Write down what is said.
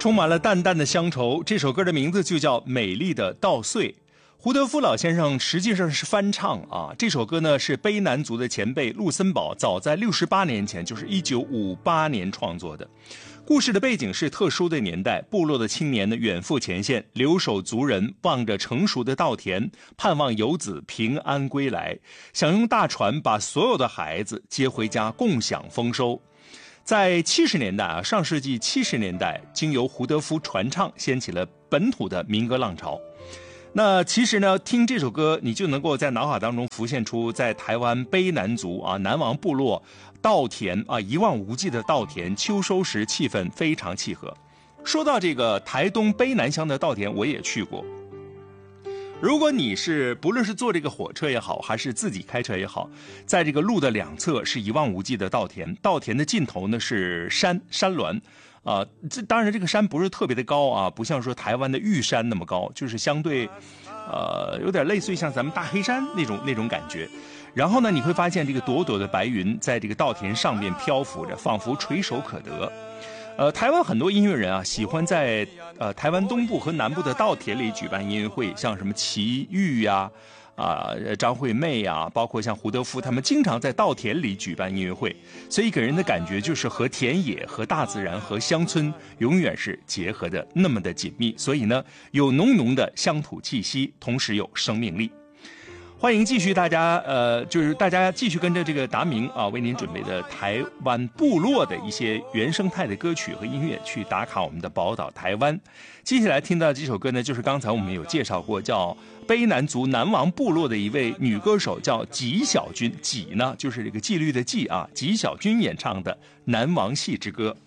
充满了淡淡的乡愁。这首歌的名字就叫《美丽的稻穗》。胡德夫老先生实际上是翻唱啊，这首歌呢是卑南族的前辈陆森堡早在68年前，就是1958年创作的。故事的背景是特殊的年代，部落的青年呢远赴前线，留守族人望着成熟的稻田，盼望游子平安归来，想用大船把所有的孩子接回家共享丰收。在70年代啊，上世纪70年代，经由胡德夫传唱，掀起了本土的民歌浪潮。那其实呢，听这首歌，你就能够在脑海当中浮现出在台湾卑南族啊南王部落稻田啊一望无际的稻田，秋收时气氛非常契合。说到这个台东卑南乡的稻田，我也去过。如果你是不论是坐这个火车也好，还是自己开车也好，在这个路的两侧是一望无际的稻田，稻田的尽头呢是山峦。这当然这个山不是特别的高啊，不像说台湾的玉山那么高，就是相对有点类似于像咱们大黑山那种感觉。然后呢，你会发现这个朵朵的白云在这个稻田上面漂浮着，仿佛垂手可得。台湾很多音乐人啊，喜欢在台湾东部和南部的稻田里举办音乐会，像什么齐豫呀、张惠妹呀，包括像胡德夫，他们经常在稻田里举办音乐会，所以给人的感觉就是和田野、和大自然、和乡村永远是结合的那么的紧密，所以呢，有浓浓的乡土气息，同时有生命力。欢迎继续大家就是大家继续跟着这个达明啊为您准备的台湾部落的一些原生态的歌曲和音乐去打卡我们的宝岛台湾。接下来听到这首歌呢，就是刚才我们有介绍过，叫卑南族南王部落的一位女歌手叫纪晓君，纪呢就是这个纪律的纪啊，纪晓君演唱的《南王戏之歌》。